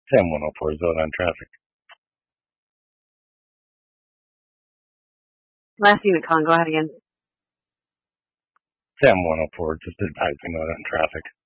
Sam 104 zone on traffic. Last unit, Colin, go ahead again. Sam 104 just advising on traffic.